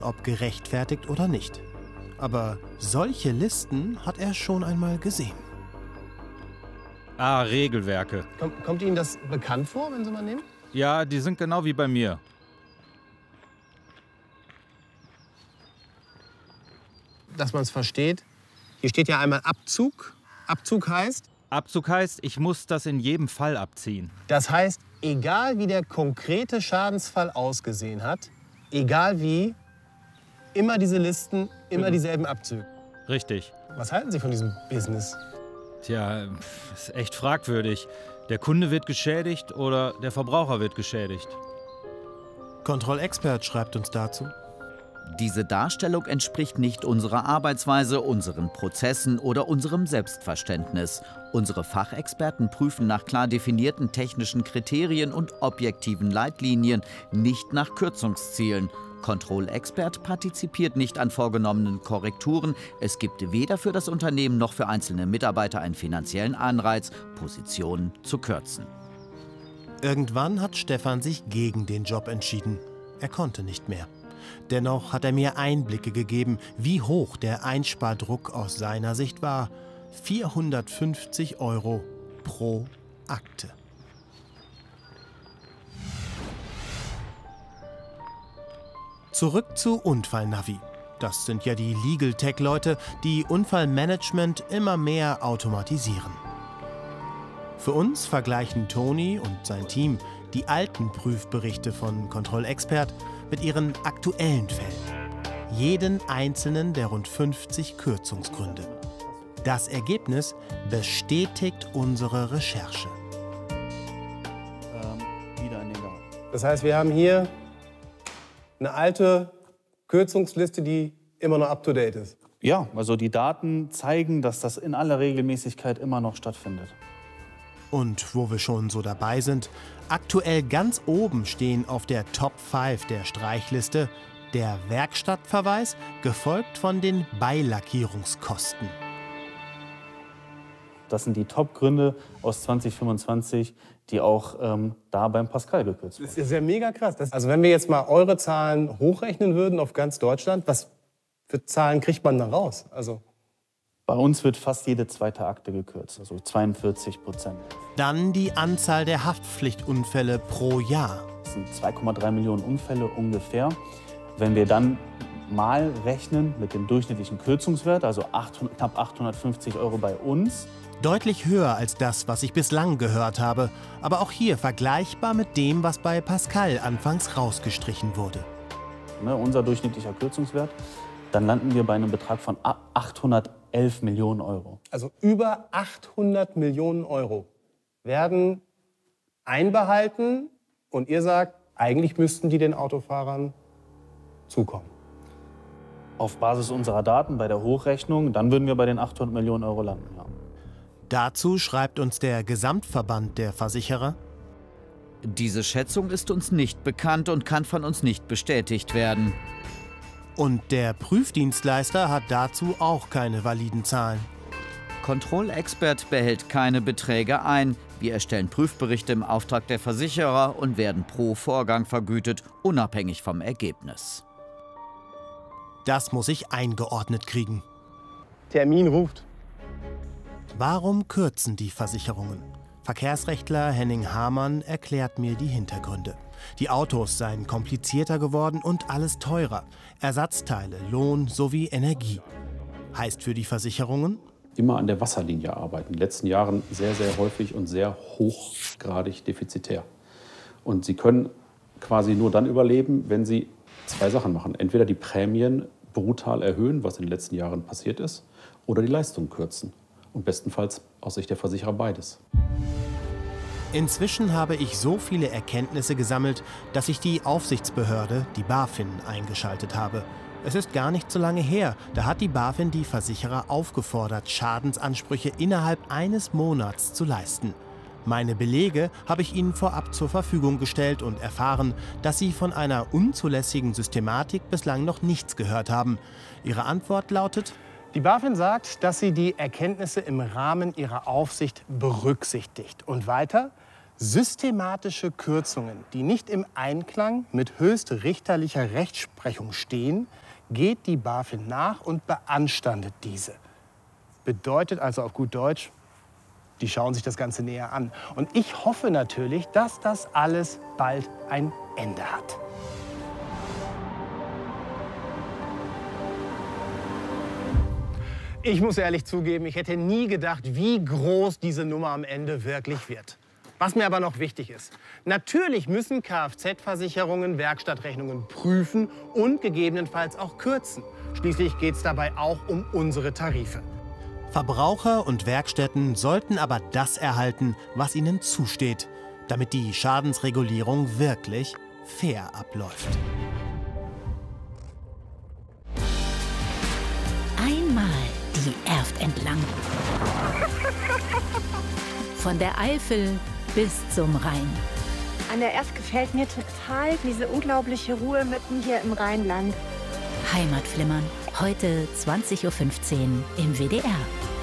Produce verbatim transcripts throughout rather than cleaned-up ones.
ob gerechtfertigt oder nicht. Aber solche Listen hat er schon einmal gesehen. Ah, Regelwerke. Kommt, kommt Ihnen das bekannt vor, wenn Sie mal nehmen? Ja, die sind genau wie bei mir. Dass man es versteht. Hier steht ja einmal Abzug. Abzug heißt? Abzug heißt, ich muss das in jedem Fall abziehen. Das heißt, egal wie der konkrete Schadensfall ausgesehen hat, egal wie, immer diese Listen, immer Genau. dieselben Abzüge. Richtig. Was halten Sie von diesem Business? Tja, ist echt fragwürdig. Der Kunde wird geschädigt oder der Verbraucher wird geschädigt. Kontrollexpert schreibt uns dazu: Diese Darstellung entspricht nicht unserer Arbeitsweise, unseren Prozessen oder unserem Selbstverständnis. Unsere Fachexperten prüfen nach klar definierten technischen Kriterien und objektiven Leitlinien, nicht nach Kürzungszielen. Kontrollexpert partizipiert nicht an vorgenommenen Korrekturen. Es gibt weder für das Unternehmen noch für einzelne Mitarbeiter einen finanziellen Anreiz, Positionen zu kürzen. Irgendwann hat Stefan sich gegen den Job entschieden. Er konnte nicht mehr. Dennoch hat er mir Einblicke gegeben, wie hoch der Einspardruck aus seiner Sicht war. vierhundertfünfzig Euro pro Akte. Zurück zu Unfallnavi. Das sind ja die Legal Tech-Leute, die Unfallmanagement immer mehr automatisieren. Für uns vergleichen Toni und sein Team die alten Prüfberichte von Kontrollexpert mit ihren aktuellen Fällen. Jeden einzelnen der rund fünfzig Kürzungsgründe. Das Ergebnis bestätigt unsere Recherche. Ähm, wieder in den Garten. Das heißt, wir haben hier eine alte Kürzungsliste, die immer noch up-to-date ist. Ja, also die Daten zeigen, dass das in aller Regelmäßigkeit immer noch stattfindet. Und wo wir schon so dabei sind, aktuell ganz oben stehen auf der Top fünf der Streichliste der Werkstattverweis, gefolgt von den Beilackierungskosten. Das sind die Top-Gründe aus zwanzig fünfundzwanzig, die auch ähm, da beim Pascal gekürzt wurden. Das ist ja mega krass. Das, also wenn wir jetzt mal eure Zahlen hochrechnen würden auf ganz Deutschland, was für Zahlen kriegt man da raus? Also Bei uns wird fast jede zweite Akte gekürzt, also zweiundvierzig Prozent. Dann die Anzahl der Haftpflichtunfälle pro Jahr. Das sind zwei Komma drei Millionen Unfälle ungefähr. Wenn wir dann mal rechnen mit dem durchschnittlichen Kürzungswert, also achthundert, knapp achthundertfünfzig Euro bei uns. Deutlich höher als das, was ich bislang gehört habe, aber auch hier vergleichbar mit dem, was bei Pascal anfangs rausgestrichen wurde. Ne, unser durchschnittlicher Kürzungswert, dann landen wir bei einem Betrag von achthundertelf Millionen Euro. Also über achthundert Millionen Euro werden einbehalten und ihr sagt, eigentlich müssten die den Autofahrern zukommen. Auf Basis unserer Daten bei der Hochrechnung, dann würden wir bei den achthundert Millionen Euro landen. Ja. Dazu schreibt uns der Gesamtverband der Versicherer: Diese Schätzung ist uns nicht bekannt und kann von uns nicht bestätigt werden. Und der Prüfdienstleister hat dazu auch keine validen Zahlen. Kontrollexpert behält keine Beträge ein. Wir erstellen Prüfberichte im Auftrag der Versicherer und werden pro Vorgang vergütet, unabhängig vom Ergebnis. Das muss ich eingeordnet kriegen. Termin ruft. Warum kürzen die Versicherungen? Verkehrsrechtler Henning Hamann erklärt mir die Hintergründe. Die Autos seien komplizierter geworden und alles teurer. Ersatzteile, Lohn sowie Energie. Heißt für die Versicherungen: immer an der Wasserlinie arbeiten. In den letzten Jahren sehr, sehr häufig und sehr hochgradig defizitär. Und sie können quasi nur dann überleben, wenn sie zwei Sachen machen. Entweder die Prämien brutal erhöhen, was in den letzten Jahren passiert ist, oder die Leistung kürzen. Und bestenfalls aus Sicht der Versicherer beides. Inzwischen habe ich so viele Erkenntnisse gesammelt, dass ich die Aufsichtsbehörde, die BaFin, eingeschaltet habe. Es ist gar nicht so lange her, da hat die BaFin die Versicherer aufgefordert, Schadensansprüche innerhalb eines Monats zu leisten. Meine Belege habe ich ihnen vorab zur Verfügung gestellt und erfahren, dass sie von einer unzulässigen Systematik bislang noch nichts gehört haben. Ihre Antwort lautet: Die BaFin sagt, dass sie die Erkenntnisse im Rahmen ihrer Aufsicht berücksichtigt. Und weiter: Systematische Kürzungen, die nicht im Einklang mit höchstrichterlicher Rechtsprechung stehen, geht die BaFin nach und beanstandet diese. Bedeutet also auf gut Deutsch, die schauen sich das Ganze näher an. Und ich hoffe natürlich, dass das alles bald ein Ende hat. Ich muss ehrlich zugeben, ich hätte nie gedacht, wie groß diese Nummer am Ende wirklich wird. Was mir aber noch wichtig ist: Natürlich müssen Kfz-Versicherungen Werkstattrechnungen prüfen und gegebenenfalls auch kürzen. Schließlich geht es dabei auch um unsere Tarife. Verbraucher und Werkstätten sollten aber das erhalten, was ihnen zusteht, damit die Schadensregulierung wirklich fair abläuft. Einmal die Erft entlang. Von der Eifel bis zum Rhein. An der Erft gefällt mir total diese unglaubliche Ruhe mitten hier im Rheinland. Heimatflimmern, heute zwanzig Uhr fünfzehn im W D R.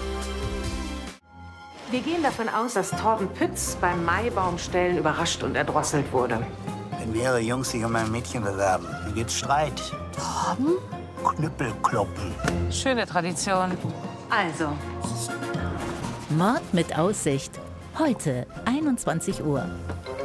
Wir gehen davon aus, dass Torben Pütz beim Maibaumstellen überrascht und erdrosselt wurde. Wenn mehrere Jungs sich um ein Mädchen bewerben, dann gibt's Streit. Torben? Knüppelkloppen. Schöne Tradition. Also. Mord mit Aussicht, heute einundzwanzig Uhr.